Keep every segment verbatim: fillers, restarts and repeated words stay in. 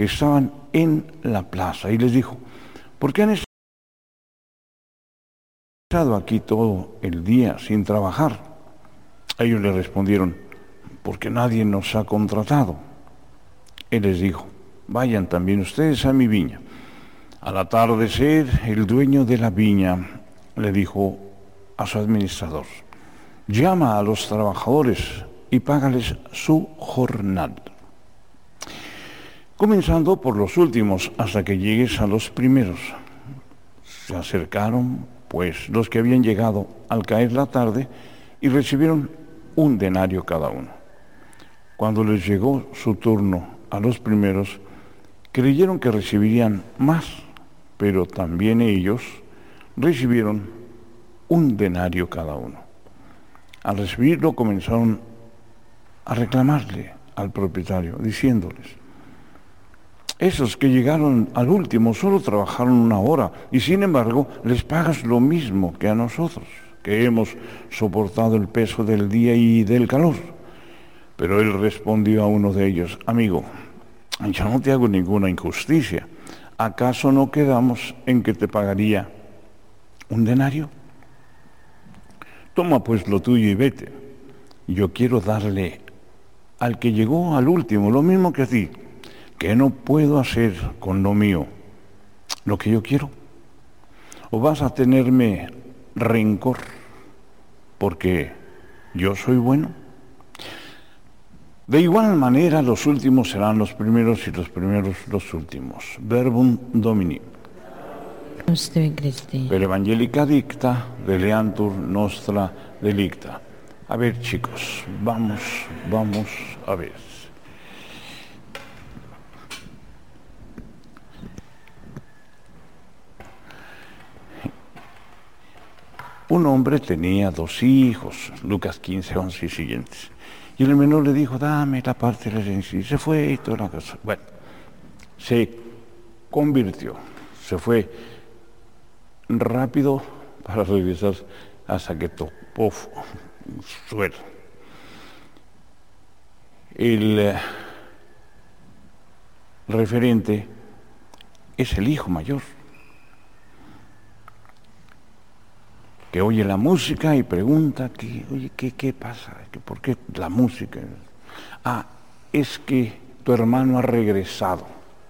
que estaban en la plaza y les dijo: ¿por qué han estado aquí todo el día sin trabajar? Ellos le respondieron: porque nadie nos ha contratado. Él les dijo: vayan también ustedes a mi viña. Al atardecer, el dueño de la viña le dijo a su administrador: llama a los trabajadores y págales su jornal, comenzando por los últimos hasta que llegues a los primeros. Se acercaron, pues, los que habían llegado al caer la tarde y recibieron un denario cada uno. Cuando les llegó su turno a los primeros, creyeron que recibirían más, pero también ellos recibieron un denario cada uno. Al recibirlo comenzaron a reclamarle al propietario, diciéndoles: esos que llegaron al último solo trabajaron una hora y sin embargo les pagas lo mismo que a nosotros, que hemos soportado el peso del día y del calor. Pero él respondió a uno de ellos: amigo, yo no te hago ninguna injusticia. ¿Acaso no quedamos en que te pagaría un denario? Toma pues lo tuyo y vete. Yo quiero darle al que llegó al último lo mismo que a ti. ¿Qué no puedo hacer con lo mío lo que yo quiero? ¿O vas a tenerme rencor porque yo soy bueno? De igual manera, los últimos serán los primeros y los primeros los últimos. Verbum Domini. Per evangelica dicta, deleantur nostra delicta. A ver, chicos, vamos, vamos a ver. Un hombre tenía dos hijos, Lucas quince, once y siguientes. Y el menor le dijo: dame la parte de la herencia. Y se fue y toda la cosa. Bueno, se convirtió, se fue rápido para regresar hasta que topó suelo. El eh, referente es el hijo mayor, que oye la música y pregunta, que, oye, ¿qué, qué pasa? ¿Por qué la música? Ah, es que tu hermano ha regresado.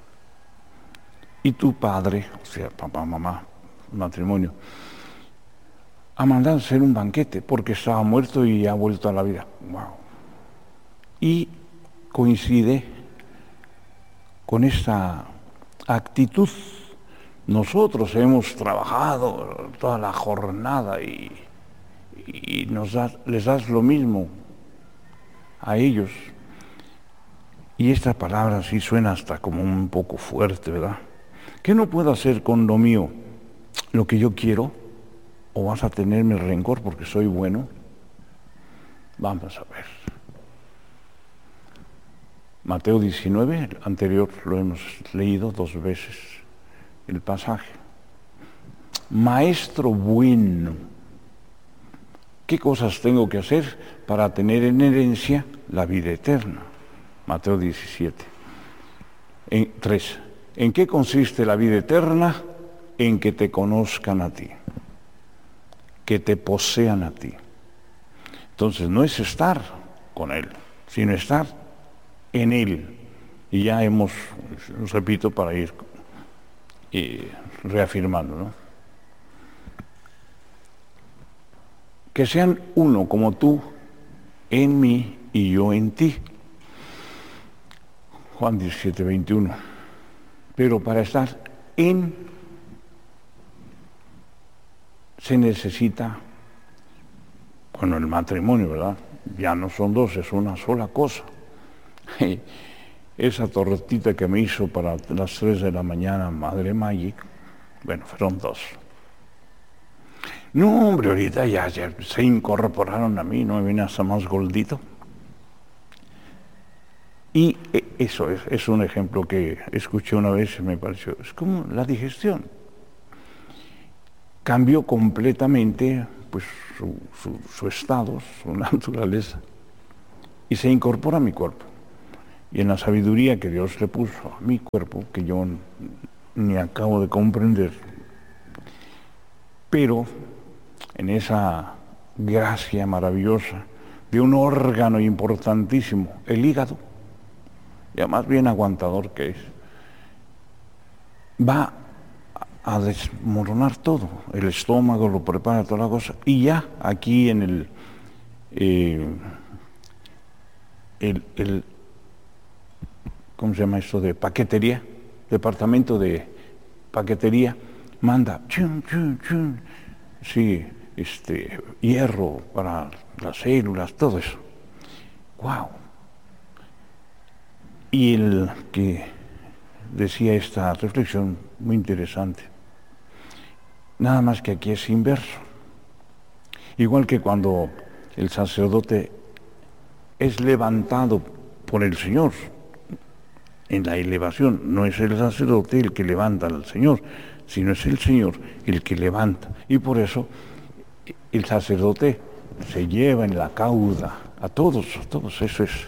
Y tu padre, o sea, papá, mamá, matrimonio, ha mandado hacer un banquete porque estaba muerto y ha vuelto a la vida. Wow. Y coincide con esta actitud. Nosotros hemos trabajado toda la jornada y, y nos das, les das lo mismo a ellos. Y esta palabra sí suena hasta como un poco fuerte, ¿verdad? ¿Qué no puedo hacer con lo mío lo que yo quiero? ¿O vas a tenerme rencor porque soy bueno? Vamos a ver. Mateo diecinueve, el anterior lo hemos leído dos veces. El pasaje: maestro bueno, ¿qué cosas tengo que hacer para tener en herencia la vida eterna? Mateo diecisiete. En, tres. ¿En qué consiste la vida eterna? En que te conozcan a ti, que te posean a ti. Entonces no es estar con Él, sino estar en Él. Y ya hemos, repito, para ir y reafirmando, ¿no? Que sean uno como tú en mí y yo en ti. Juan diecisiete, veintiuno. Pero para estar en se necesita, bueno, el matrimonio, ¿verdad? Ya no son dos, es una sola cosa. Esa tortita que me hizo para las tres de la mañana, Madre Magic, bueno, fueron dos. No, hombre, ahorita ya, ya se incorporaron a mí, no me viene hasta más gordito. Y eso es, es un ejemplo que escuché una vez y me pareció, es como la digestión. Cambió completamente pues, su, su, su estado, su naturaleza, y se incorpora a mi cuerpo. y en la sabiduría que Dios le puso a mi cuerpo, que yo ni acabo de comprender, pero en esa gracia maravillosa de un órgano importantísimo, el hígado, ya más bien aguantador que es, va a desmoronar todo. El estómago lo prepara toda la cosa, y ya aquí en el, eh, el, el ¿cómo se llama esto? De paquetería, departamento de paquetería, manda, chum, chum, chum, sí, este, hierro para las células, todo eso. ¡Wow! Y el que decía esta reflexión muy interesante, nada más que aquí es inverso. Igual que cuando el sacerdote es levantado por el Señor en la elevación, no es el sacerdote el que levanta al Señor, sino es el Señor el que levanta. Y por eso el sacerdote se lleva en la cauda a todos, a todos, eso es.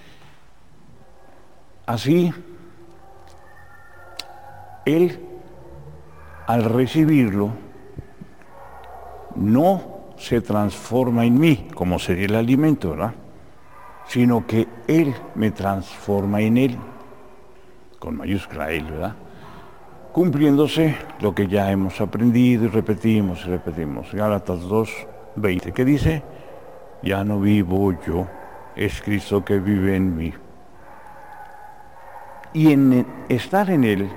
Así, él, al recibirlo, no se transforma en mí, como sería el alimento, ¿verdad? Sino que él me transforma en él, con mayúscula él, ¿verdad? Cumpliéndose lo que ya hemos aprendido y repetimos y repetimos. Gálatas dos, veinte, que dice, ya no vivo yo, es Cristo que vive en mí. Y en estar en él,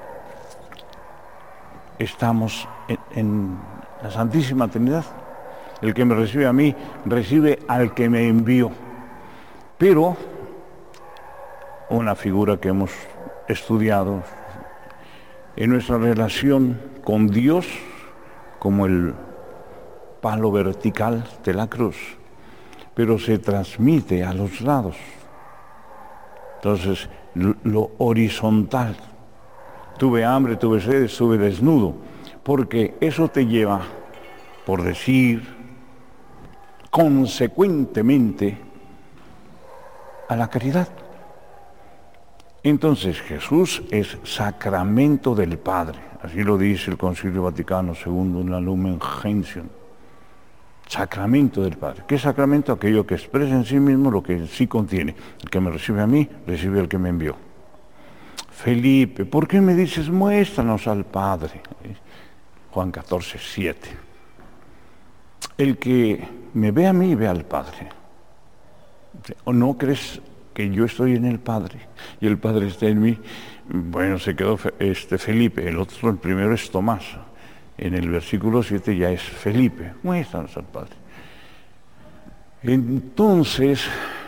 estamos en, en la Santísima Trinidad. El que me recibe a mí, recibe al que me envió. Pero, una figura que hemos estudiado, en nuestra relación con Dios, como el palo vertical de la cruz, pero se transmite a los lados. Entonces, lo horizontal, tuve hambre, tuve sed, estuve desnudo, porque eso te lleva, por decir, consecuentemente, a la caridad. Entonces, Jesús es sacramento del Padre, así lo dice el Concilio Vaticano segundo en la Lumen Gentium. Sacramento del Padre. ¿Qué es sacramento? Aquello que expresa en sí mismo lo que sí contiene. El que me recibe a mí, recibe al que me envió. Felipe, ¿por qué me dices muéstranos al Padre? Juan catorce, siete. El que me ve a mí, ve al Padre. ¿O no crees que yo estoy en el Padre y el Padre está en mí? Bueno, se quedó este Felipe, el otro, el primero es Tomás. En el versículo siete ya es Felipe, muéstranos al Padre. Entonces,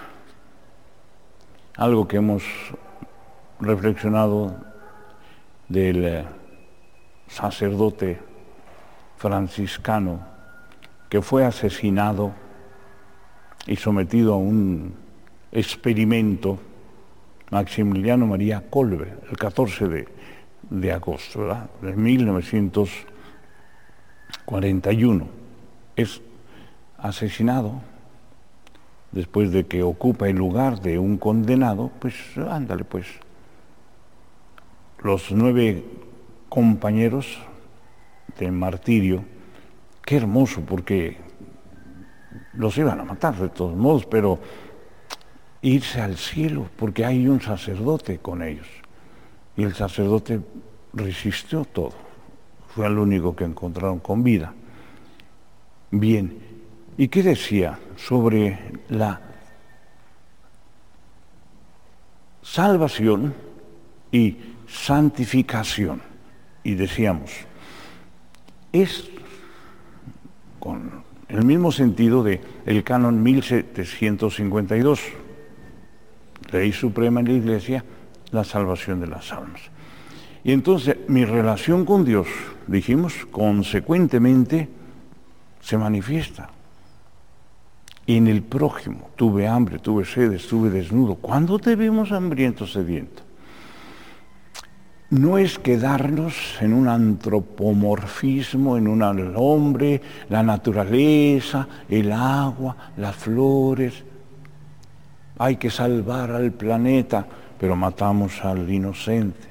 algo que hemos reflexionado del sacerdote franciscano que fue asesinado y sometido a un experimento, Maximiliano María Kolbe, el catorce de agosto, ¿verdad?, de mil novecientos cuarenta y uno, es asesinado después de que ocupa el lugar de un condenado. Pues ándale, pues los nueve compañeros de martirio, qué hermoso, porque los iban a matar de todos modos, pero irse al cielo, porque hay un sacerdote con ellos, y el sacerdote resistió todo, fue el único que encontraron con vida. Bien, ¿y qué decía sobre la salvación y santificación? Y decíamos, es con el mismo sentido de el canon mil setecientos cincuenta y dos, ley suprema en la Iglesia, la salvación de las almas. Y entonces mi relación con Dios, dijimos, consecuentemente se manifiesta en el prójimo. Tuve hambre, tuve sed, estuve desnudo. ¿Cuándo te vimos hambriento, sediento? No es quedarnos en un antropomorfismo, en un hombre, la naturaleza, el agua, las flores. hay que salvar al planeta, pero matamos al inocente.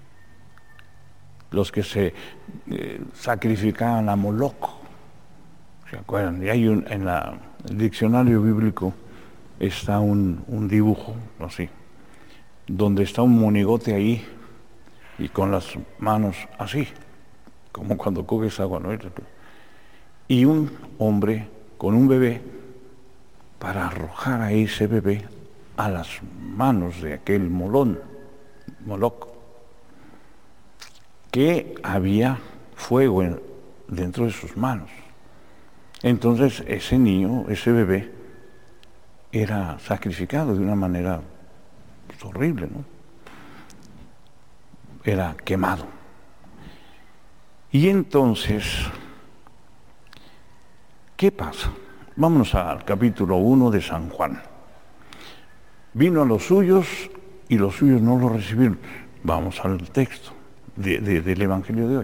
Los que se eh, sacrificaban a Moloch, ¿se acuerdan? Y hay un, en la, el diccionario bíblico está un, un dibujo, así, donde está un monigote ahí, y con las manos así, como cuando coges agua, ¿no? Y un hombre con un bebé para arrojar a ese bebé a las manos de aquel molón, Moloch, que había fuego en, dentro de sus manos. Entonces ese niño, ese bebé, era sacrificado de una manera pues, horrible, ¿no? Era quemado. Y entonces, ¿qué pasa? Vámonos al capítulo uno de San Juan. Vino a los suyos y los suyos no lo recibieron. Vamos al texto de, de, del Evangelio de hoy.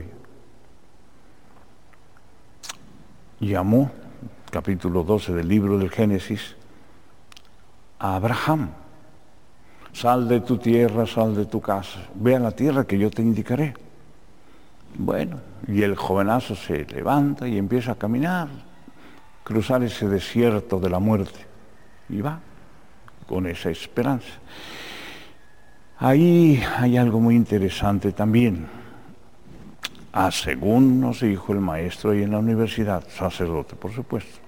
Llamó, capítulo doce del libro del Génesis, a Abraham. Sal de tu tierra, sal de tu casa, ve a la tierra que yo te indicaré. Bueno, y el jovenazo se levanta y empieza a caminar, cruzar ese desierto de la muerte, y va con esa esperanza. Ahí hay algo muy interesante también. Ah, según nos dijo el maestro ahí en la universidad, sacerdote, por supuesto,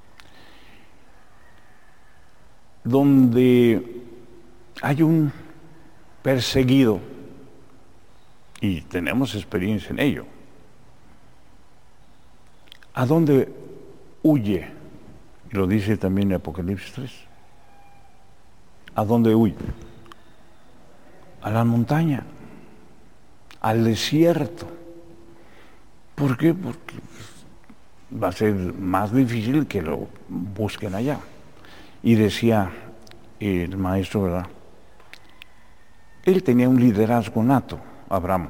donde hay un perseguido, y tenemos experiencia en ello. ¿A dónde huye? Y lo dice también en Apocalipsis tres. ¿A dónde huye? A la montaña, al desierto. ¿Por qué? Porque va a ser más difícil que lo busquen allá. Y decía el maestro, ¿verdad? Él tenía un liderazgo nato, Abraham.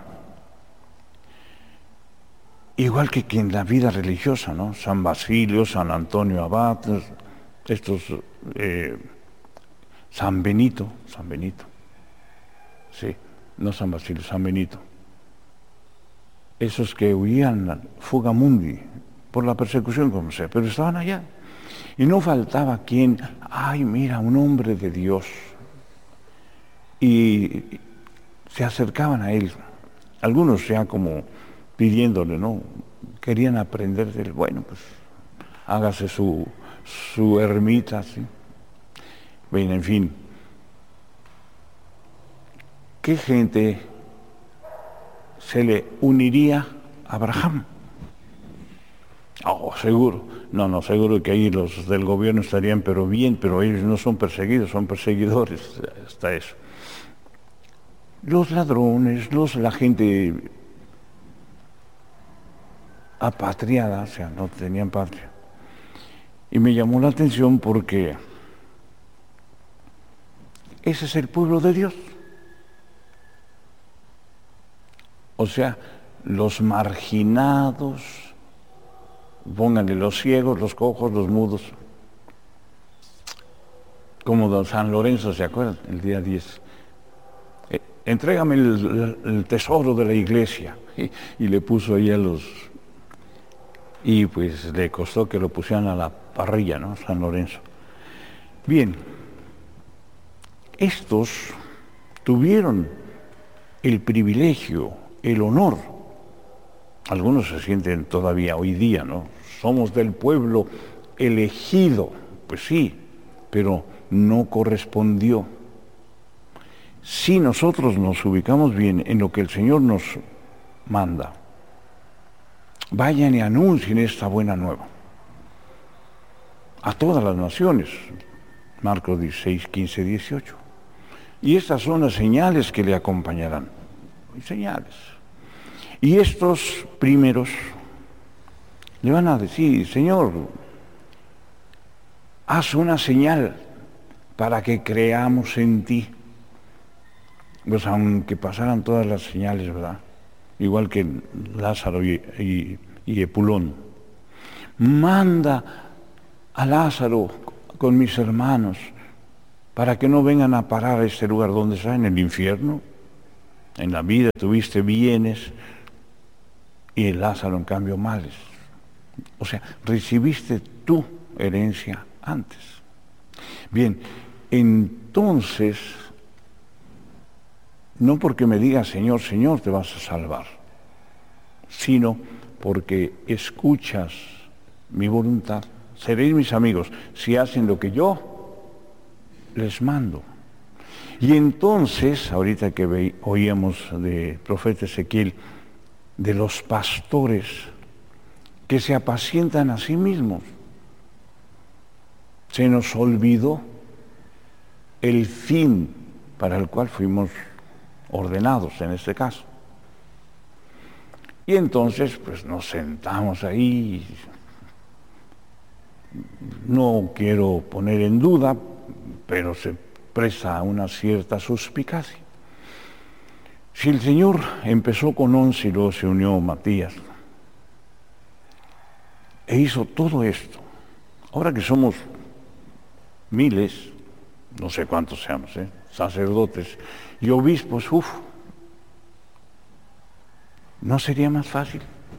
Igual que, que en la vida religiosa, ¿no? San Basilio, San Antonio Abad, estos, eh, San Benito, San Benito, sí, no San Basilio, San Benito. Esos que huían fuga mundi por la persecución, como sea, pero estaban allá. Y no faltaba quien, ay, mira, un hombre de Dios. Y se acercaban a él, algunos ya como pidiéndole, ¿no? Querían aprender de él. Bueno, pues hágase su, su ermita, ¿sí? Bueno, en fin. ¿Qué gente se le uniría a Abraham? Oh, seguro. No, no, seguro que ahí los del gobierno estarían, pero bien, pero ellos no son perseguidos, son perseguidores, hasta eso. Los ladrones, los, la gente apatriada, o sea, no tenían patria. Y me llamó la atención porque ese es el pueblo de Dios. O sea, los marginados, pónganle los ciegos, los cojos, los mudos. Como don San Lorenzo, ¿se acuerdan? El día diez. Eh, entrégame el, el tesoro de la iglesia. Y, y le puso ahí a los... Y pues le costó que lo pusieran a la parrilla, ¿no? San Lorenzo. Bien. Estos tuvieron el privilegio, el honor. Algunos se sienten todavía hoy día, ¿no? Somos del pueblo elegido. Pues sí, pero no correspondió. Si nosotros nos ubicamos bien en lo que el Señor nos manda, vayan y anuncien esta buena nueva a todas las naciones. Marcos dieciséis, quince, dieciocho. Y estas son las señales que le acompañarán. Hay señales. Y estos primeros le van a decir, Señor, haz una señal para que creamos en ti. Pues aunque pasaran todas las señales, ¿verdad? Igual que Lázaro y, y, y Epulón. Manda a Lázaro con mis hermanos para que no vengan a parar a este lugar donde está, en el infierno. En la vida tuviste bienes y el Lázaro en cambio males. O sea, recibiste tu herencia antes. Bien, entonces, no porque me digas Señor, Señor, te vas a salvar, sino porque escuchas mi voluntad. Seréis mis amigos si hacen lo que yo les mando. Y entonces, ahorita que ve, oíamos del profeta Ezequiel, de los pastores que se apacientan a sí mismos, se nos olvidó el fin para el cual fuimos ordenados en este caso. Y entonces, pues nos sentamos ahí. No quiero poner en duda, pero se presta una cierta suspicacia. Si el Señor empezó con once y luego se unió Matías e hizo todo esto, ahora que somos miles, no sé cuántos seamos, ¿eh? sacerdotes y obispos, uff, ¿no sería más fácil?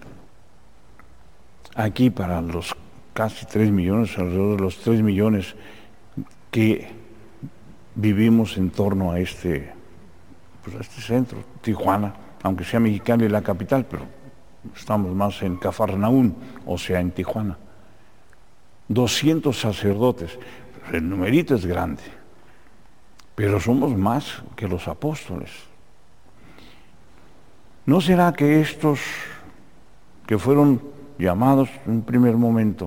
Aquí para los casi tres millones, alrededor de los tres millones que vivimos en torno a este, pues a este centro, Tijuana, aunque sea Mexicali la capital, pero estamos más en Cafarnaún, o sea, en Tijuana. doscientos sacerdotes, el numerito es grande, pero somos más que los apóstoles. ¿No será que estos que fueron llamados en un primer momento,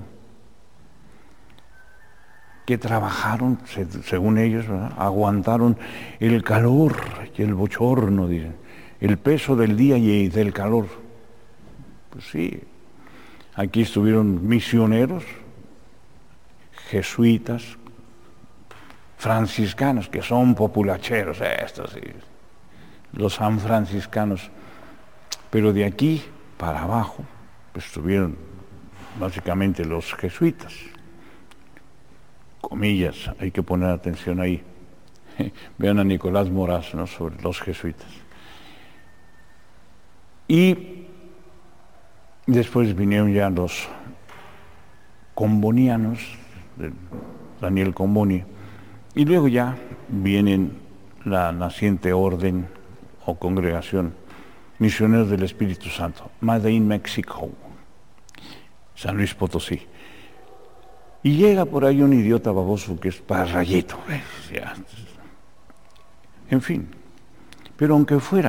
que trabajaron, según ellos, ¿verdad?, aguantaron el calor y el bochorno, dicen, el peso del día y del calor? Pues sí, aquí estuvieron misioneros, jesuitas, franciscanos, que son populacheros, estos, sí, los sanfranciscanos, pero de aquí para abajo, pues estuvieron básicamente los jesuitas. Comillas, hay que poner atención ahí. Vean a Nicolás Moraz, ¿no?, sobre los jesuitas. Y después vinieron ya los combonianos, Daniel Comboni, y luego ya vienen la naciente orden o congregación Misioneros del Espíritu Santo, Made in Mexico, San Luis Potosí. Y llega por ahí un idiota baboso que es Parrayito. En fin, pero aunque fuera,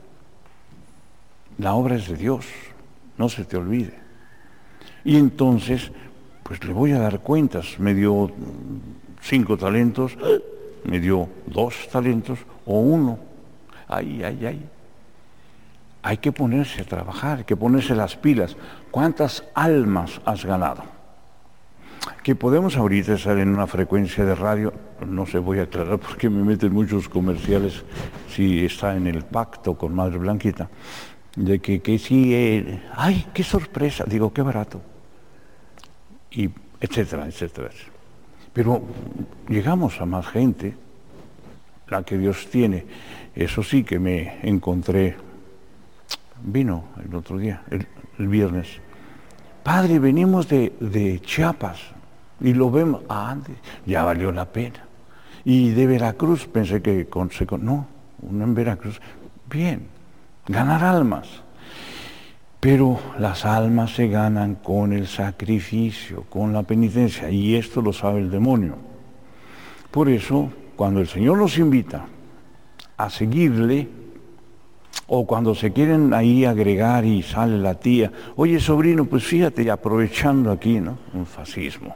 la obra es de Dios, no se te olvide. Y entonces, pues le voy a dar cuentas, me dio cinco talentos, me dio dos talentos o uno. Ay, ay, ay. Hay que ponerse a trabajar, hay que ponerse las pilas. ¿Cuántas almas has ganado? Que podemos ahorita estar en una frecuencia de radio, no se voy a aclarar porque me meten muchos comerciales si está en el pacto con Madre Blanquita, de que, que sí, eh, ay, qué sorpresa, digo, qué barato, y etcétera, etcétera. Pero llegamos a más gente, la que Dios tiene. Eso sí que me encontré, vino el otro día, el, el viernes. Padre, venimos de, de Chiapas y lo vemos, ah, ya valió la pena. Y de Veracruz, pensé que con, se, no, uno en Veracruz, bien, ganar almas. Pero las almas se ganan con el sacrificio, con la penitencia, y esto lo sabe el demonio. Por eso, cuando el Señor los invita a seguirle, o cuando se quieren ahí agregar y sale la tía, oye sobrino, pues fíjate, aprovechando aquí, ¿no?, un fascismo.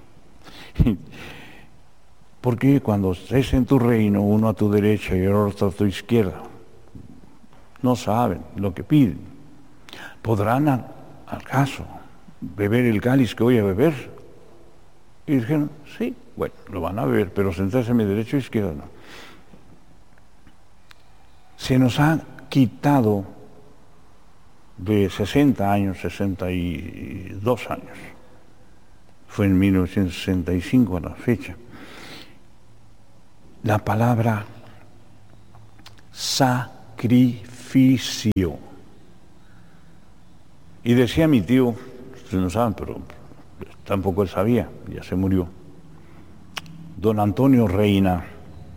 Porque cuando estés en tu reino, uno a tu derecha y el otro a tu izquierda, no saben lo que piden. ¿Podrán a, acaso beber el cáliz que voy a beber? Y dijeron, sí, bueno, lo van a beber, pero sentarse a mi derecha o izquierda no. Se nos ha quitado de sesenta años, sesenta y dos años, fue en mil novecientos sesenta y cinco a la fecha, la palabra sacrificio. Y decía mi tío, ustedes no saben, pero tampoco él sabía, ya se murió, don Antonio Reina,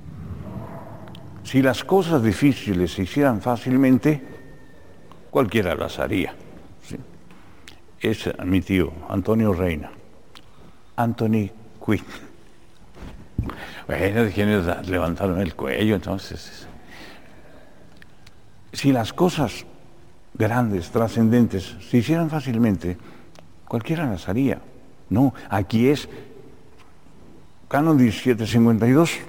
si las cosas difíciles se hicieran fácilmente, cualquiera las haría. ¿Sí? Es mi tío, Antonio Reina, Anthony Quinn. Bueno, quienes levantaron el cuello, entonces. Si las cosas grandes, trascendentes, se hicieran fácilmente, cualquiera las haría. No, aquí es Canon diecisiete cincuenta y dos,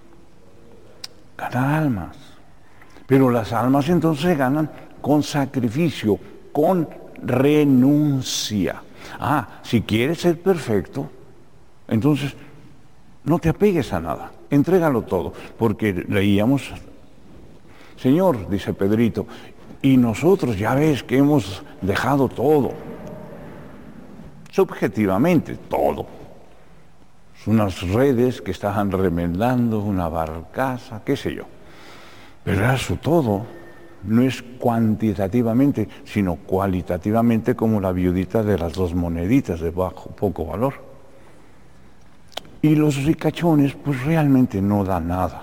ganar almas. Pero las almas entonces se ganan con sacrificio, con renuncia. Ah, si quieres ser perfecto, entonces no te apegues a nada, entrégalo todo, porque leíamos, Señor, dice Pedrito, y nosotros ya ves que hemos dejado todo, subjetivamente todo. Unas redes que estaban remendando, una barcaza, qué sé yo. Pero era su todo, no es cuantitativamente, sino cualitativamente, como la viudita de las dos moneditas de bajo, poco valor. Y los ricachones, pues realmente no dan nada.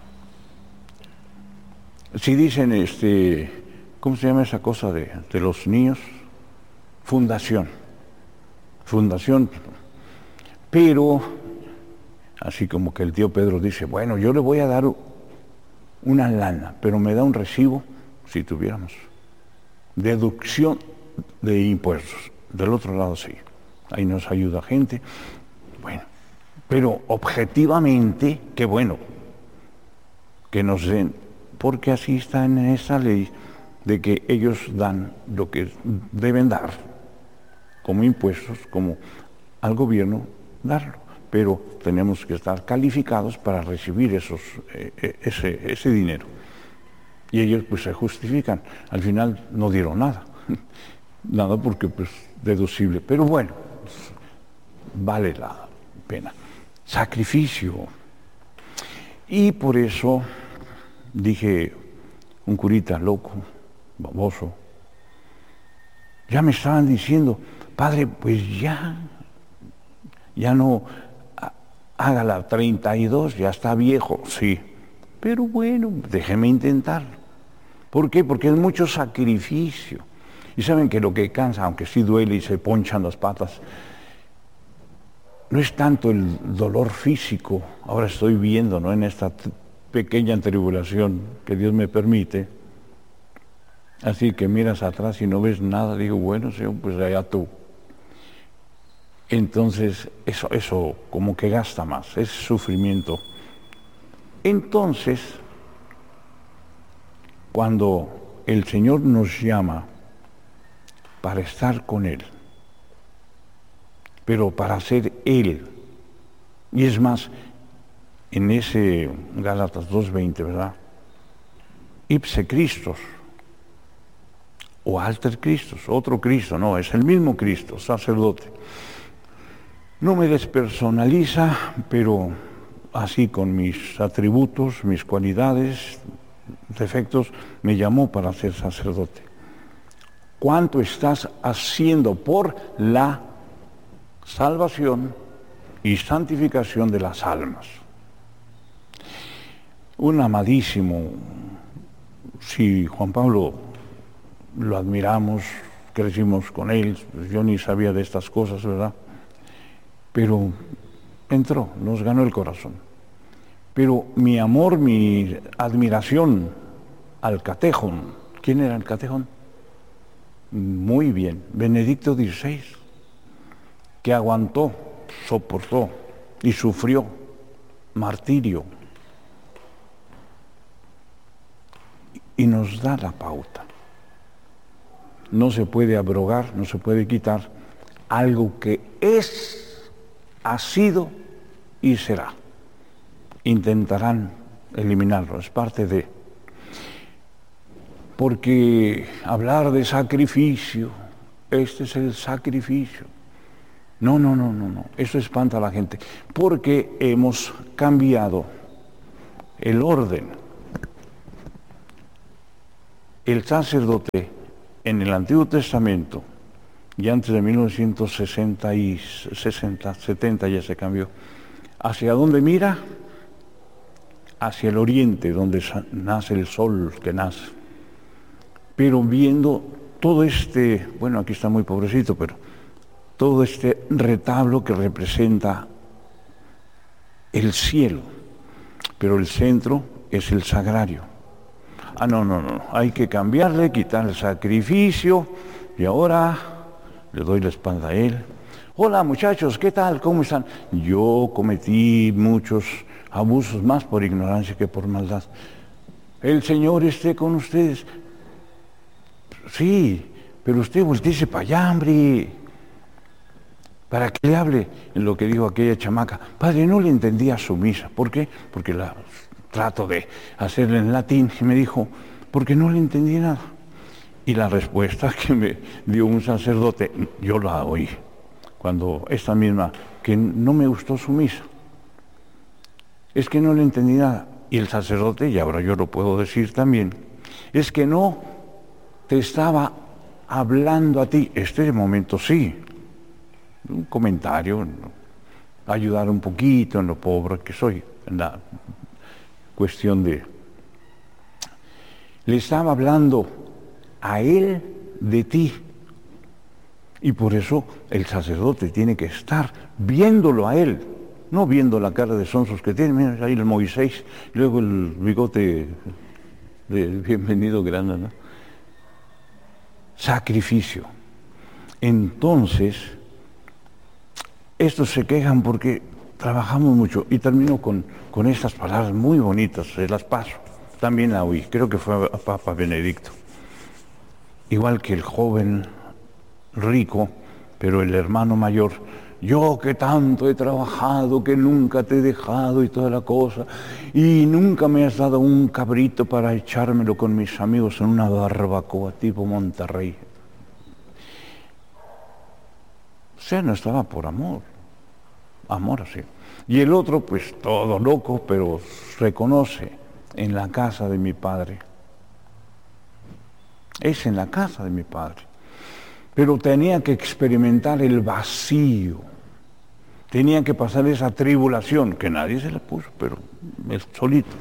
Si dicen, este, ¿cómo se llama esa cosa de, de los niños? Fundación. Fundación. Pero, así como que el tío Pedro dice, bueno, yo le voy a dar una lana, pero me da un recibo, si tuviéramos, deducción de impuestos. Del otro lado sí, ahí nos ayuda gente. Bueno, pero objetivamente, qué bueno que nos den, porque así está en esa ley de que ellos dan lo que deben dar como impuestos, como al gobierno darlo, pero tenemos que estar calificados para recibir esos, eh, ese, ese dinero. Y ellos pues se justifican, al final no dieron nada, nada porque pues deducible, pero bueno, vale la pena. Sacrificio. Y por eso dije, un curita loco, baboso, ya me estaban diciendo, padre, pues ya, ya no haga la treinta y dos, ya está viejo, sí, pero bueno, déjeme intentarlo. ¿Por qué? Porque es mucho sacrificio. Y saben que lo que cansa, aunque sí duele y se ponchan las patas, no es tanto el dolor físico, ahora estoy viendo, ¿no?, en esta pequeña tribulación que Dios me permite, así que miras atrás y no ves nada, digo, bueno, Señor, pues allá tú. Entonces, eso, eso como que gasta más, es sufrimiento. Entonces, cuando el Señor nos llama para estar con Él, pero para ser Él, y es más, en ese Gálatas dos veinte, ¿verdad? Ipse Christos, o alter Christos, otro Cristo, no, es el mismo Cristo, sacerdote. No me despersonaliza, pero así con mis atributos, mis cualidades, defectos, me llamó para ser sacerdote. ¿Cuánto estás haciendo por la salvación y santificación de las almas? Un amadísimo, si Juan Pablo lo admiramos, crecimos con él, pues yo ni sabía de estas cosas, ¿verdad? Pero entró, nos ganó el corazón. Pero mi amor, mi admiración al catejón, ¿quién era el catejón? Muy bien, Benedicto dieciséis, que aguantó, soportó y sufrió martirio. Y nos da la pauta. No se puede abrogar, no se puede quitar algo que es, ha sido y será. Intentarán eliminarlo, es parte de. Porque hablar de sacrificio, este es el sacrificio. No, no, no, no, no, eso espanta a la gente. Porque hemos cambiado el orden. El sacerdote en el Antiguo Testamento, y antes de mil novecientos sesenta y sesenta, setenta ya se cambió, ¿hacia dónde mira? Hacia el oriente, donde nace el sol que nace. Pero viendo todo este, bueno, aquí está muy pobrecito, pero todo este retablo que representa el cielo, pero el centro es el sagrario. Ah, no, no, no, hay que cambiarle, quitar el sacrificio, y ahora le doy la espalda a él. Hola muchachos, ¿qué tal? ¿Cómo están? Yo cometí muchos abusos más por ignorancia que por maldad. El Señor esté con ustedes. Sí, pero usted volteese para allá, hombre. Para que le hable en lo que dijo aquella chamaca. Padre, no le entendía su misa. ¿Por qué? Porque la trato de hacerla en latín. Y me dijo, porque no le entendí nada. Y la respuesta que me dio un sacerdote, yo la oí. Cuando esta misma, que no me gustó su misa. Es que no le entendí nada. Y el sacerdote, y ahora yo lo puedo decir también, es que no te estaba hablando a ti. Este momento sí. Un comentario, ayudar un poquito en lo pobre que soy, en la cuestión de... Le estaba hablando a él de ti. Y por eso el sacerdote tiene que estar viéndolo a él, no viendo la cara de sonsos que tiene. Mira, ahí el Moisés, luego el bigote de bienvenido grande, ¿no? Sacrificio. Entonces, estos se quejan porque trabajamos mucho. Y termino con, con estas palabras muy bonitas, se las paso. También la oí, creo que fue a Papa Benedicto. Igual que el joven rico, pero el hermano mayor, yo que tanto he trabajado, que nunca te he dejado y toda la cosa, y nunca me has dado un cabrito para echármelo con mis amigos en una barbacoa tipo Monterrey. O sea, no estaba por amor, amor así. Y el otro, pues todo loco, pero reconoce, en la casa de mi padre. Es en la casa de mi padre. Pero tenía que experimentar el vacío. Tenía que pasar esa tribulación, que nadie se la puso, pero él solito.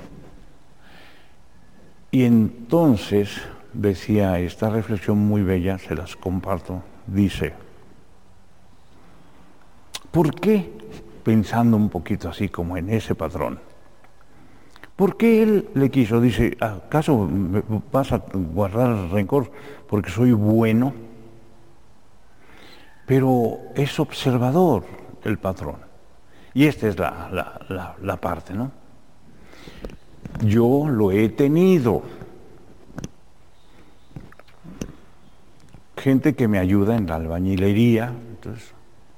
Y entonces decía esta reflexión muy bella, se las comparto, dice, ¿por qué, pensando un poquito así como en ese patrón, por qué él le quiso? Dice, ¿acaso vas a guardar rencor porque soy bueno? Pero es observador el patrón. Y esta es la, la, la, la parte, ¿no? Yo lo he tenido. Gente que me ayuda en la albañilería. Entonces,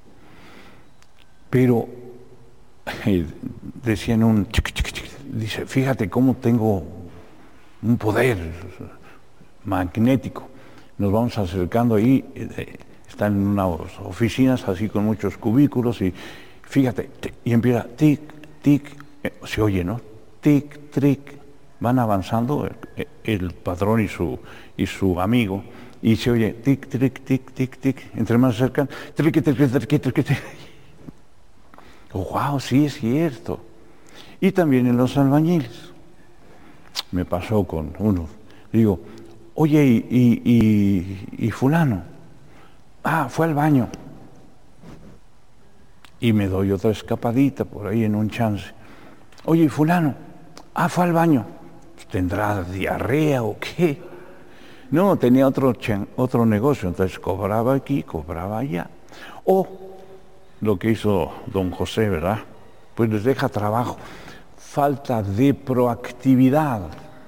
pero eh, decían un... Chic, chic, chic, dice, fíjate cómo tengo un poder magnético. Nos vamos acercando ahí... Eh, Están en unas oficinas así con muchos cubículos y fíjate, y empieza tic, tic, eh, se oye, ¿no? Tic, tric, van avanzando el, el patrón y su, y su amigo y se oye tic, tric, tic, tic, tic, entre más se acercan, tric, tric, tric, tric, tric, tric. Oh, wow, sí es cierto. Y también en los albañiles. Me pasó con uno, digo, oye, y, y, y, y fulano, ah, fue al baño. Y me doy otra escapadita por ahí en un chance. Oye, fulano, ah, fue al baño. ¿Tendrá diarrea o qué? No, tenía otro, otro negocio, entonces cobraba aquí, cobraba allá. O lo que hizo don José, ¿verdad? Pues les deja trabajo. Falta de proactividad.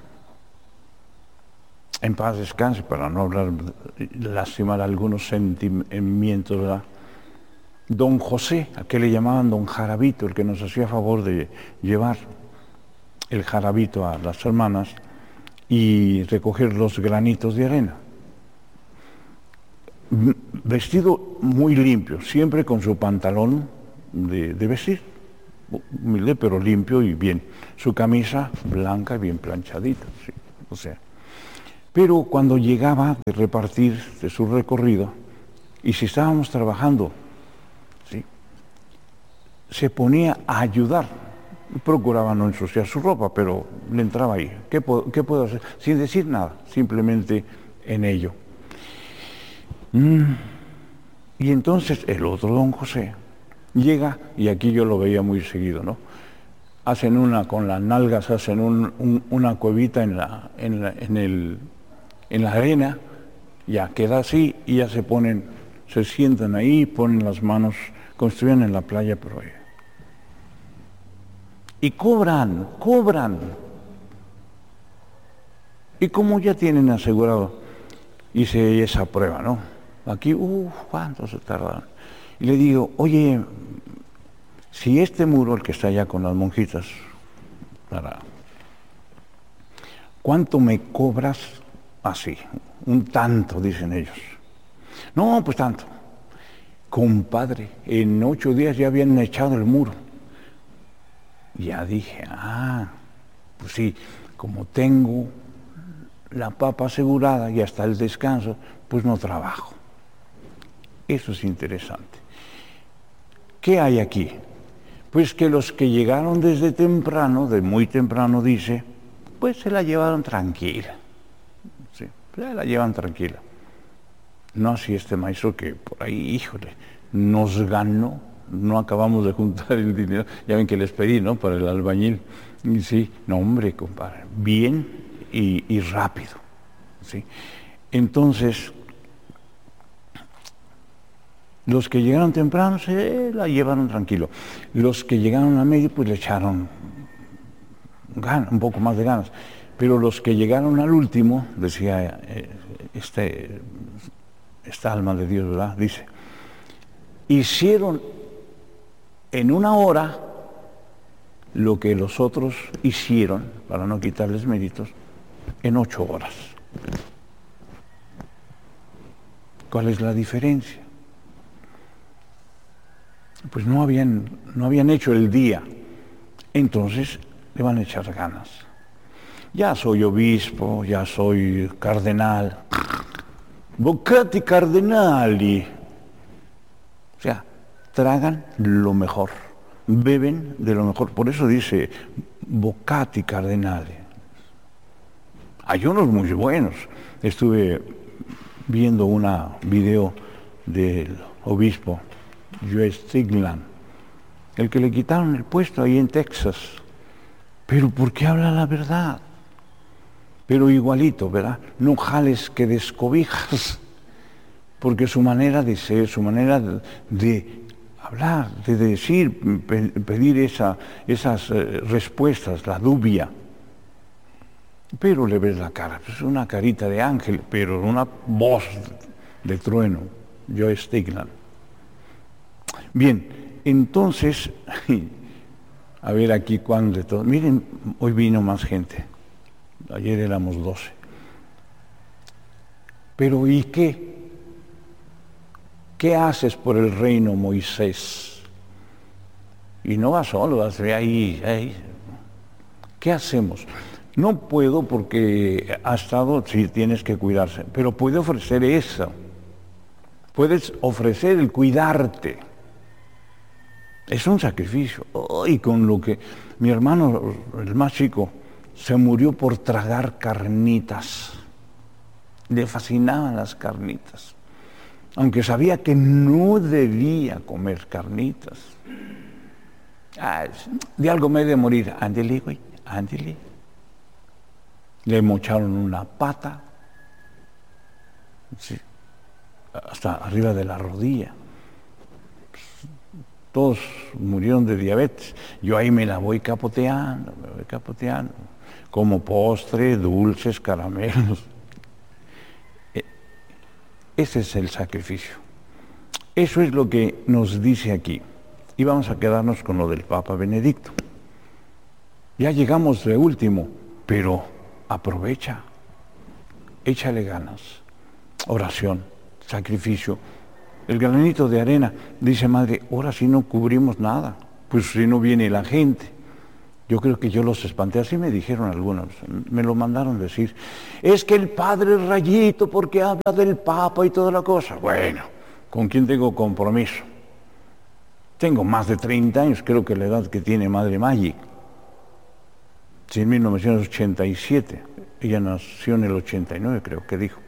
En paz descanse, para no hablar, lastimar algunos sentimientos, ¿verdad? Don José, a que le llamaban don Jarabito, el que nos hacía favor de llevar el jarabito a las hermanas y recoger los granitos de arena. Vestido muy limpio, siempre con su pantalón de, de vestir, humilde pero limpio y bien. Su camisa blanca y bien planchadita, ¿sí? O sea, pero cuando llegaba de repartir de su recorrido, y si estábamos trabajando, ¿sí?, se ponía a ayudar. Procuraba no ensuciar su ropa, pero le entraba ahí. ¿Qué puedo, qué puedo hacer? Sin decir nada, simplemente en ello. Mm. Y entonces el otro don José llega, y aquí yo lo veía muy seguido, ¿no? Hacen una, con las nalgas, hacen un, un, una cuevita en la, en, la, en, el, en la arena, ya queda así, y ya se ponen, se sientan ahí, ponen las manos, construyen en la playa, pero ahí. Y cobran, cobran. Y como ya tienen asegurado, hice esa prueba, ¿no? Aquí, uff, ¿cuánto se tardaron? Y le digo, oye, si este muro, el que está allá con las monjitas, para, ¿cuánto me cobras así? Un tanto, dicen ellos. No, pues tanto. Compadre, en ocho días ya habían echado el muro. Ya dije, ah, pues sí, como tengo la papa asegurada y hasta el descanso, pues no trabajo. Eso es interesante. ¿Qué hay aquí? Pues que los que llegaron desde temprano, de muy temprano dice, pues se la llevaron tranquila. Sí, se la llevan tranquila. No así este maestro que por ahí, híjole, nos ganó, no acabamos de juntar el dinero, ya ven que les pedí, ¿no?, para el albañil. Y sí, no hombre, compadre, bien y, y rápido. ¿Sí? Entonces, los que llegaron temprano se la llevaron tranquilo. Los que llegaron a medio, pues le echaron ganas, un poco más de ganas. Pero los que llegaron al último, decía eh, este, esta alma de Dios, ¿verdad? Dice, hicieron en una hora lo que los otros hicieron, para no quitarles méritos, en ocho horas. ¿Cuál es la diferencia? Pues no habían, no habían hecho el día, entonces le van a echar ganas. Ya soy obispo, ya soy cardenal, vocati cardenali. O sea, tragan lo mejor, beben de lo mejor. Por eso dice vocati cardenali. Hay unos muy buenos. Estuve viendo una video del obispo Joe Stigland, el que le quitaron el puesto ahí en Texas. Pero ¿por qué habla la verdad? Pero igualito, ¿verdad? No jales que descobijas, porque su manera de ser, su manera de, de hablar, de decir, pe, pedir esa, esas eh, respuestas, la dubia. Pero le ves la cara, es una carita de ángel, pero una voz de trueno, Joe Stigland. Bien, entonces, a ver aquí cuán de todo. Miren, hoy vino más gente. Ayer éramos doce. Pero ¿y qué? ¿Qué haces por el reino, Moisés? Y no vas solo, vas ahí, ahí. ¿Qué hacemos? No puedo porque ha estado, sí, tienes que cuidarse, pero puede ofrecer eso. Puedes ofrecer el cuidarte. Es un sacrificio. Oh, y con lo que mi hermano, el más chico, se murió por tragar carnitas. Le fascinaban las carnitas. Aunque sabía que no debía comer carnitas. Ah, de algo me he de morir. Ándele, güey, ándele. Le mocharon una pata. Sí, hasta arriba de la rodilla. Todos murieron de diabetes. Yo ahí me la voy capoteando, me voy capoteando. Como postre, dulces, caramelos. Ese es el sacrificio. Eso es lo que nos dice aquí. Y vamos a quedarnos con lo del Papa Benedicto. Ya llegamos de último, pero aprovecha. Échale ganas. Oración, sacrificio. El granito de arena, dice madre, ahora sí no cubrimos nada. pues si no viene la gente. Yo creo que yo los espanté, así me dijeron algunos, me lo mandaron decir. Es que el padre Rayito, porque habla del Papa y toda la cosa. Bueno, ¿con quién tengo compromiso? Tengo más de treinta años, creo que la edad que tiene Madre Maggi. Sí, en mil novecientos ochenta y siete, ella nació en el ochenta y nueve, creo que dijo.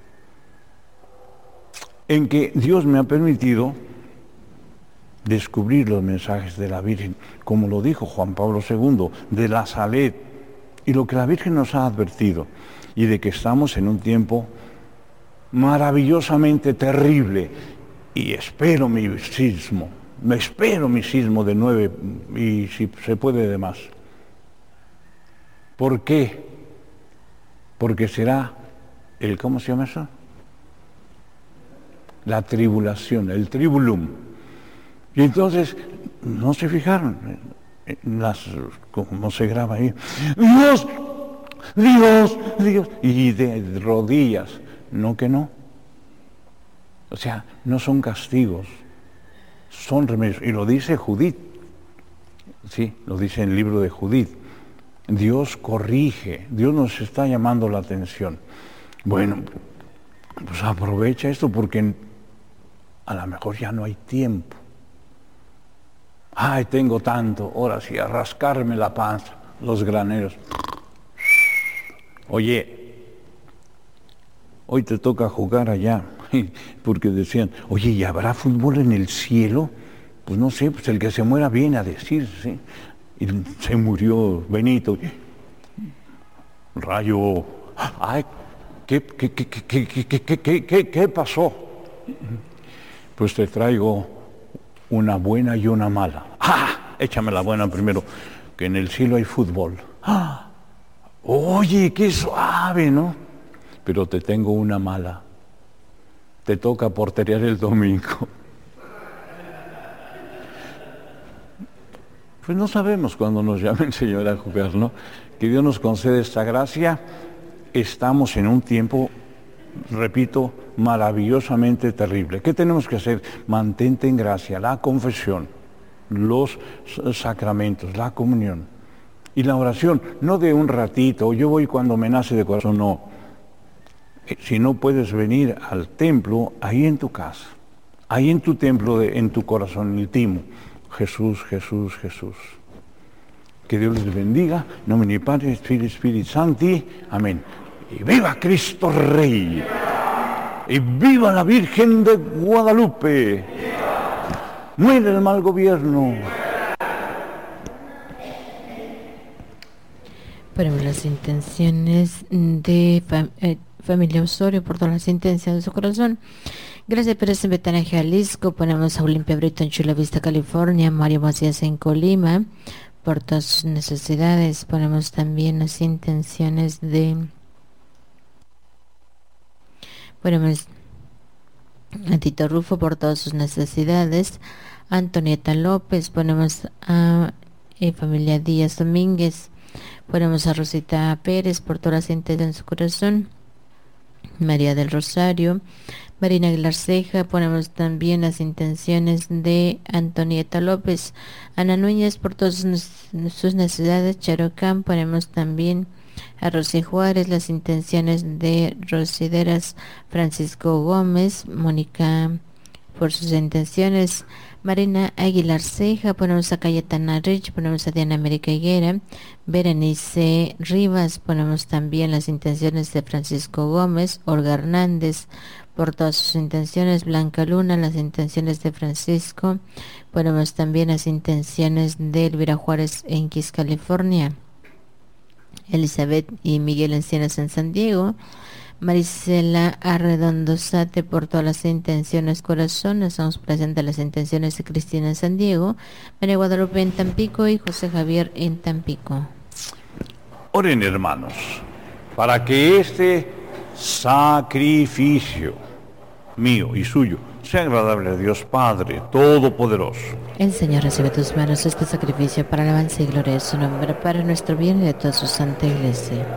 En que Dios me ha permitido descubrir los mensajes de la Virgen, como lo dijo Juan Pablo segundo, de la Salet, y lo que la Virgen nos ha advertido, y de que estamos en un tiempo maravillosamente terrible, y espero mi sismo, me espero mi sismo de nueve, y si se puede de más. ¿Por qué? Porque será el, ¿cómo se llama eso? La tribulación, el tribulum. Y entonces, no se fijaron en las, como se graba ahí, Dios, Dios, Dios, y de rodillas, no que no. O sea, no son castigos, son remedios. Y lo dice Judith, sí, lo dice en el libro de Judith. Dios corrige, Dios nos está llamando la atención. Bueno, pues aprovecha esto porque a lo mejor ya no hay tiempo. Ay, tengo tanto, ahora sí, a rascarme la panza, los graneros. Oye, hoy te toca jugar allá, porque decían, oye, ¿y habrá fútbol en el cielo? Pues no sé, pues el que se muera viene a decir, ¿sí? Y se murió Benito. Rayo, ay, ¿qué, qué, qué, qué, qué, qué, qué, qué, qué pasó? Pues te traigo una buena y una mala. ¡Ah! Échame la buena primero, que en el cielo hay fútbol. ¡Ah! Oye, qué suave, ¿no? Pero te tengo una mala. Te toca porterear el domingo. Pues no sabemos cuándo nos llame el Señor a jugar, ¿no? Que Dios nos concede esta gracia. Estamos en un tiempo, repito, maravillosamente terrible. ¿Qué tenemos que hacer? Mantente en gracia, la confesión, los sacramentos, la comunión y la oración, no de un ratito, yo voy cuando me nace de corazón, no. Si no puedes venir al templo, ahí en tu casa, ahí en tu templo, de, en tu corazón íntimo, Jesús, Jesús, Jesús. Que Dios les bendiga, en nomine del Padre, Espíritu, Espíritu Sancti, amén. Y viva Cristo Rey. Y viva la Virgen de Guadalupe. Muere el mal gobierno. Ponemos las intenciones de fam eh, familia Osorio por todas las intenciones de su corazón. Gracias Pérez en Betania, Jalisco. Ponemos a Olimpia Brito en Chula Vista, California. Mario Macías en Colima por todas sus necesidades. Ponemos también las intenciones de... Ponemos a Tito Rufo por todas sus necesidades. Antonieta López. Ponemos a eh, familia Díaz Domínguez. Ponemos a Rosita Pérez por todas las intenciones de su corazón. María del Rosario. Marina Aguilar Ceja. Ponemos también las intenciones de Antonieta López. Ana Núñez por todas sus necesidades. Charocán. Ponemos también a Rosy Juárez, las intenciones de Rosideras Francisco Gómez. Mónica por sus intenciones. Marina Aguilar Ceja. Ponemos a Cayetana Rich. Ponemos a Diana América Higuera. Berenice Rivas. Ponemos también las intenciones de Francisco Gómez. Olga Hernández por todas sus intenciones. Blanca Luna, las intenciones de Francisco. Ponemos también las intenciones de Elvira Juárez en Kiss, California. Elizabeth y Miguel Encinas en San Diego. Marisela Arredondo Sate por todas las intenciones corazón. Estamos presentes las intenciones de Cristina en San Diego, María Guadalupe en Tampico y José Javier en Tampico. Oren, hermanos, para que este sacrificio mío y suyo sea agradable a Dios Padre Todopoderoso. El Señor recibe de tus manos este sacrificio para alabanza y gloria de su nombre, para nuestro bien y de toda su santa iglesia.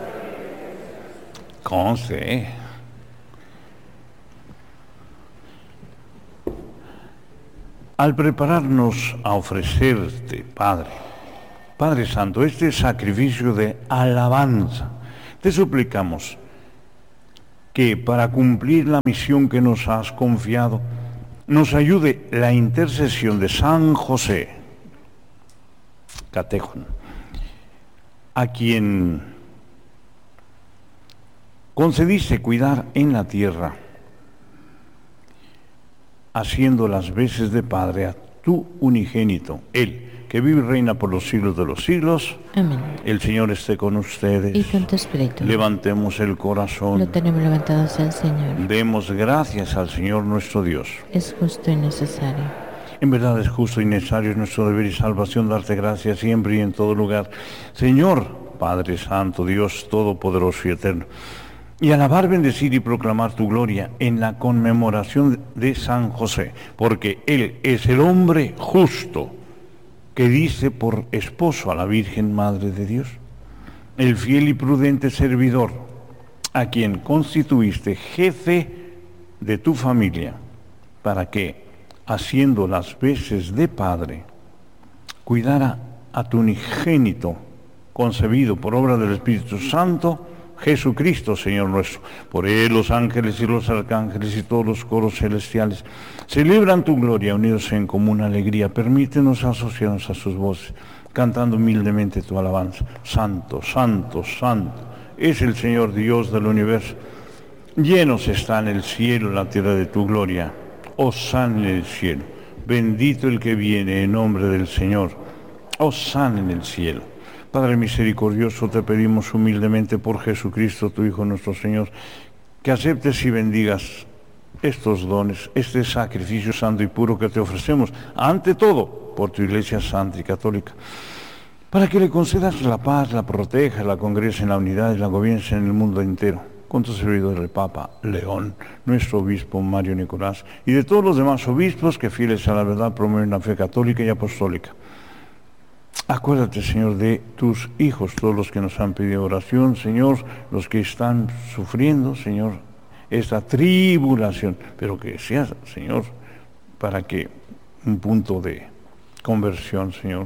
Conste. al prepararnos a ofrecerte, Padre, Padre Santo, este sacrificio de alabanza, te suplicamos que para cumplir la misión que nos has confiado, nos ayude la intercesión de San José, Catejón, a quien concediste cuidar en la tierra, haciendo las veces de Padre a tu unigénito, Él, que vive y reina por los siglos de los siglos. Amén. El Señor esté con ustedes. Y con tu espíritu. Levantemos el corazón. Lo tenemos levantado hacia el Señor. Demos gracias al Señor nuestro Dios. Es justo y necesario. En verdad es justo y necesario, es nuestro deber y salvación darte gracias siempre y en todo lugar. Señor, Padre Santo, Dios Todopoderoso y Eterno, y alabar, bendecir y proclamar tu gloria en la conmemoración de San José, porque Él es el hombre justo que dice por esposo a la Virgen Madre de Dios, el fiel y prudente servidor, a quien constituiste jefe de tu familia, para que, haciendo las veces de padre, cuidara a tu unigénito, concebido por obra del Espíritu Santo, Jesucristo, Señor nuestro. Por Él los ángeles y los arcángeles y todos los coros celestiales celebran tu gloria, unidos en común alegría. Permítenos asociarnos a sus voces, cantando humildemente tu alabanza. Santo, santo, santo, es el Señor Dios del universo. Llenos está en el cielo la tierra de tu gloria. Hosana en el cielo. Bendito el que viene en nombre del Señor. Hosana en el cielo. Padre misericordioso, te pedimos humildemente por Jesucristo, tu Hijo nuestro Señor, que aceptes y bendigas estos dones, este sacrificio santo y puro que te ofrecemos, ante todo, por tu Iglesia Santa y Católica, para que le concedas la paz, la proteja, la congrese en la unidad y la gobierne en el mundo entero, con tu servidor el Papa León, nuestro obispo Mario Nicolás, y de todos los demás obispos que fieles a la verdad promueven la fe católica y apostólica. Acuérdate, Señor, de tus hijos, todos los que nos han pedido oración, Señor, los que están sufriendo, Señor, esta tribulación, pero que sea, Señor, para que un punto de conversión, Señor.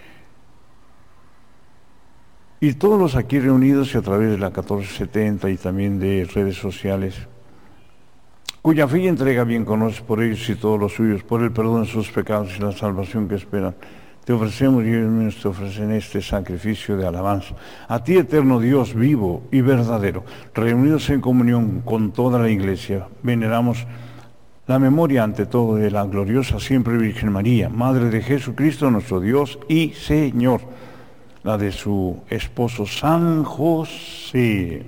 Y todos los aquí reunidos y a través de la catorce setenta y también de redes sociales, cuya fe y entrega bien conoces por ellos y todos los suyos, por el perdón de sus pecados y la salvación que esperan, te ofrecemos y ellos te ofrecen este sacrificio de alabanza. A ti, eterno Dios, vivo y verdadero, reunidos en comunión con toda la Iglesia, veneramos la memoria ante todo de la gloriosa siempre Virgen María, Madre de Jesucristo, nuestro Dios y Señor, la de su esposo San José,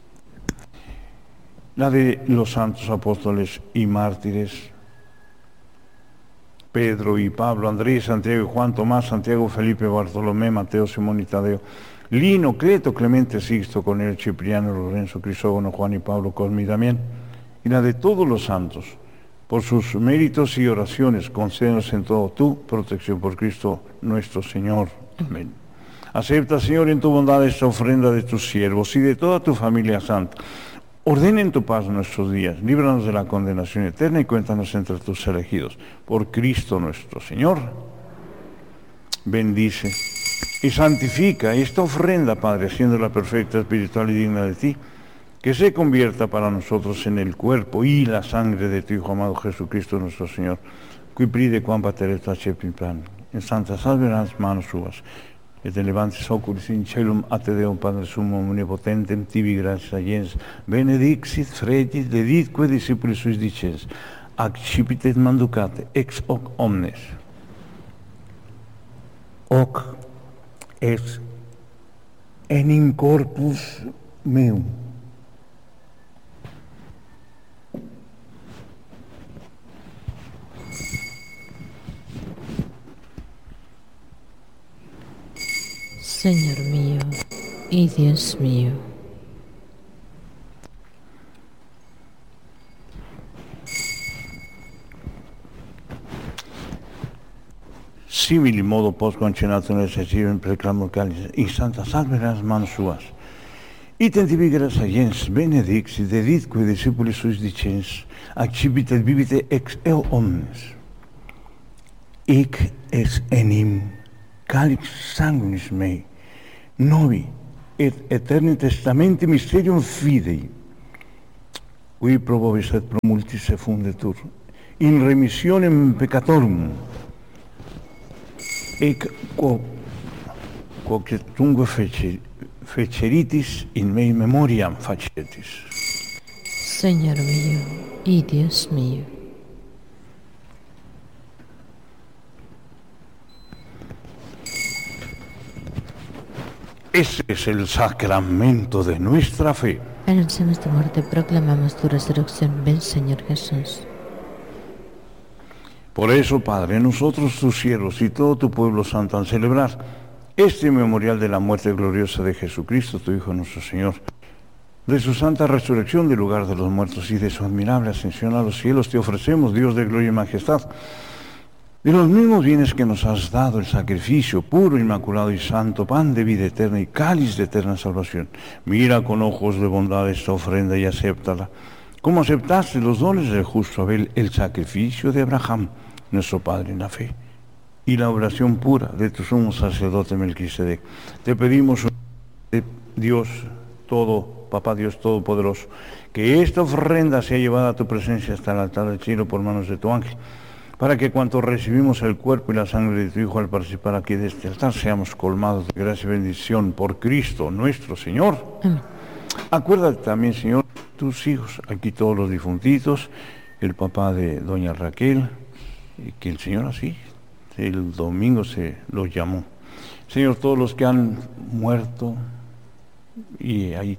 la de los santos apóstoles y mártires, Pedro y Pablo, Andrés, Santiago y Juan, Tomás, Santiago, Felipe, Bartolomé, Mateo, Simón y Tadeo, Lino, Cleto, Clemente, Sixto, Cornelio, Cipriano, Lorenzo, Crisógono, Juan y Pablo, Cosme y Damián, y la de todos los santos, por sus méritos y oraciones, concédenos en todo tu protección por Cristo nuestro Señor. Amén. Acepta, Señor, en tu bondad esta ofrenda de tus siervos y de toda tu familia santa. Ordena en tu paz nuestros días, líbranos de la condenación eterna y cuéntanos entre tus elegidos. Por Cristo nuestro Señor. Bendice y santifica esta ofrenda, Padre, haciéndola perfecta, espiritual y digna de ti, que se convierta para nosotros en el cuerpo y la sangre de tu Hijo amado Jesucristo nuestro Señor, qui pride quam pater et plan, en santa salve las manos suas, et levantis oculis in celum a te Deum Padre Summum Omnipotentem, tibi gratia agens, benedixit fregis, deditque discipulis suis dicens, accipitet manducate, ex hoc omnes. Hoc es enim corpus meum. Señor mío y Dios mío. Simili modo post concenato nel in preclamo calice, in santa salve las manos suas. Item tibi gratia agens, benedixit, deditque discipulis suis dicens, accipitet vivite ex eo omnes. Hic es enim calix sanguinis mei, novi et aeterni testamenti mysterium fidei, qui probabis et pro multis effundetur, in remissionem peccatorum, ec quo, quoque fece, feceritis in mei memoriam facetis. Señor mío y Dios mío. Ese es el sacramento de nuestra fe. Anunciamos tu muerte, proclamamos tu resurrección. Ven, Señor Jesús. Por eso, Padre, nosotros tus siervos y todo tu pueblo santo, al celebrar este memorial de la muerte gloriosa de Jesucristo, tu Hijo nuestro Señor, de su santa resurrección del lugar de los muertos y de su admirable ascensión a los cielos, te ofrecemos, Dios de gloria y majestad, de los mismos bienes que nos has dado, el sacrificio puro, inmaculado y santo, pan de vida eterna y cáliz de eterna salvación. Mira con ojos de bondad esta ofrenda y acéptala, como aceptaste los dones del justo Abel, el sacrificio de Abraham, nuestro Padre en la fe, y la oración pura de tu sumo sacerdote Melquisedec. Te pedimos, Dios todo, Papá Dios Todopoderoso, que esta ofrenda sea llevada a tu presencia hasta el altar del cielo por manos de tu ángel, para que cuanto recibimos el cuerpo y la sangre de tu Hijo al participar aquí de este altar, seamos colmados de gracia y bendición por Cristo nuestro Señor. Amén. Acuérdate también, Señor, tus hijos, aquí todos los difuntitos, el papá de doña Raquel, que el Señor así, el domingo se los llamó. Señor, todos los que han muerto y ahí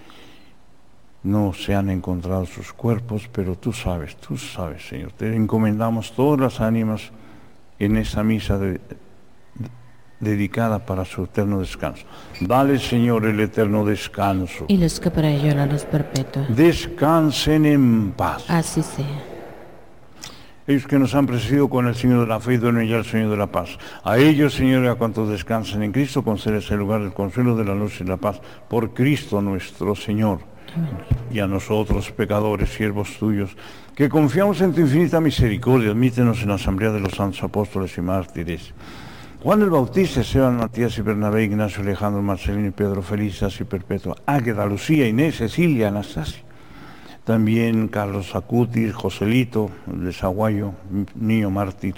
no se han encontrado sus cuerpos, pero tú sabes, tú sabes, Señor. Te encomendamos todas las ánimas en esta misa de, de, dedicada para su eterno descanso. Dale, Señor, el eterno descanso. Y los que para ello la luz perpetua. Descansen en paz. Así sea. Ellos que nos han precedido con el signo de la fe, duermen ya el sueño de la paz. A ellos, Señor, y a cuantos descansan en Cristo, concedes el lugar del consuelo, de la luz y la paz. Por Cristo nuestro Señor. Amén. Y a nosotros, pecadores, siervos tuyos, que confiamos en tu infinita misericordia, admítenos en la asamblea de los santos apóstoles y mártires. Juan el Bautista, Esteban, Matías y Bernabé, Ignacio, Alejandro, Marcelino y Pedro, Felicitas y Perpetua, Águeda, Lucía, Inés, Cecilia, Anastasia. También Carlos Acutis, Joselito, de Zaguayo, niño mártir,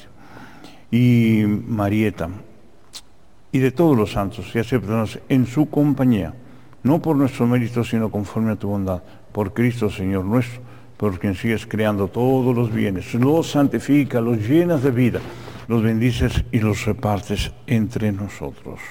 y Marieta, y de todos los santos, y acéptanos en su compañía, no por nuestro mérito, sino conforme a tu bondad, por Cristo Señor nuestro, por quien sigues creando todos los bienes, los santifica, los llenas de vida, los bendices y los repartes entre nosotros.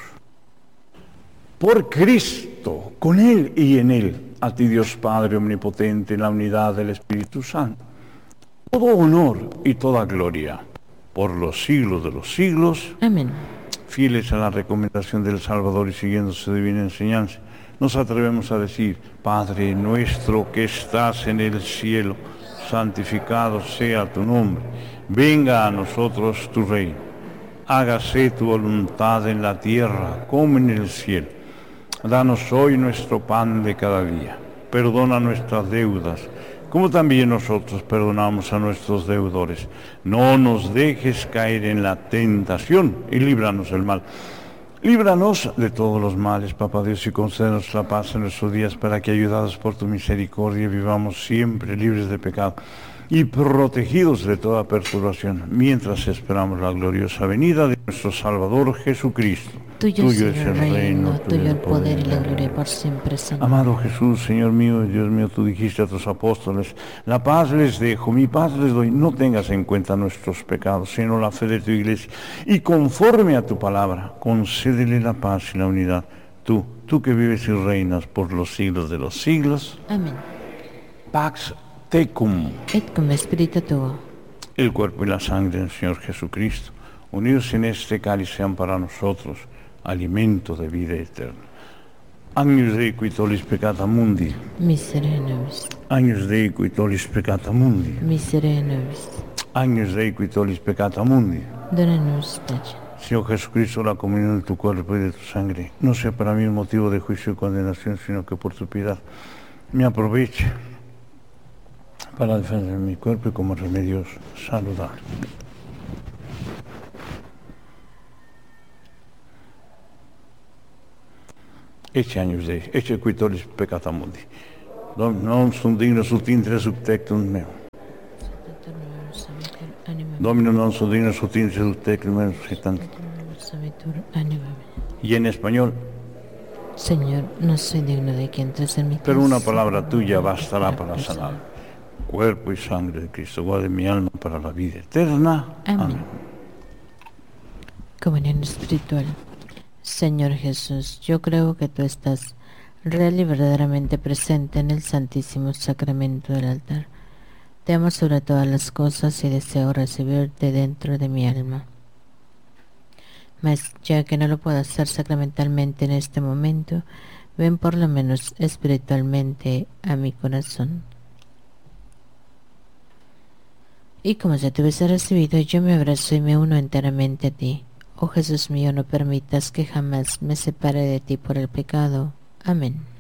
Por Cristo, con Él y en Él, a ti Dios Padre omnipotente, en la unidad del Espíritu Santo, todo honor y toda gloria, por los siglos de los siglos. Amén. Fieles a la recomendación del Salvador y siguiendo su divina enseñanza, nos atrevemos a decir: Padre nuestro que estás en el cielo, santificado sea tu nombre. Venga a nosotros tu reino. Hágase tu voluntad en la tierra como en el cielo. Danos hoy nuestro pan de cada día. Perdona nuestras deudas, como también nosotros perdonamos a nuestros deudores. No nos dejes caer en la tentación y líbranos del mal. Líbranos de todos los males, Papá Dios, y concédenos la paz en nuestros días, para que, ayudados por tu misericordia, vivamos siempre libres de pecado y protegidos de toda perturbación, mientras esperamos la gloriosa venida de nuestro Salvador Jesucristo. Tuyo, tuyo es el reino, reino tuyo el poder y la gloria por siempre, Señor. Amado Jesús, Señor mío y Dios mío, tú dijiste a tus apóstoles: la paz les dejo, mi paz les doy. No tengas en cuenta nuestros pecados, sino la fe de tu iglesia. Y conforme a tu palabra, concédele la paz y la unidad. Tú, tú que vives y reinas por los siglos de los siglos. Amén. Pax tecum. Et cum spiritu tuo. El cuerpo y la sangre del Señor Jesucristo, unidos en este cáliz, sean para nosotros alimento de vida eterna. Agnus Dei qui tollis peccata mundi. Miserere nobis. Agnus Dei qui tollis peccata mundi. Miserere nobis. Agnus Dei qui tollis peccata mundi. Dona nos pace. Señor Jesucristo, la comunión de tu cuerpo y de tu sangre no sea para mí un motivo de juicio y condenación, sino que por tu piedad me aproveche para defender mi cuerpo y como remedios saludar. ecce agnus Dei, ecce qui tollis peccata mundi. Non sunt digno subtindere sub tectum meum. Domino non sunt digno subtindere sub tectum meum. Y en español, Señor, no soy digno de que entres en mi casa. pero una palabra tuya bastará para sanar. Cuerpo y sangre de Cristo, guarde mi alma para la vida eterna. Amén. Amén. Comunión espiritual. Señor Jesús, yo creo que tú estás real y verdaderamente presente en el Santísimo Sacramento del altar. Te amo sobre todas las cosas y deseo recibirte dentro de mi alma. Mas ya que no lo puedo hacer sacramentalmente en este momento, ven por lo menos espiritualmente a mi corazón. Y como ya te hubiese recibido, yo me abrazo y me uno enteramente a ti. Oh Jesús mío, no permitas que jamás me separe de ti por el pecado. Amén.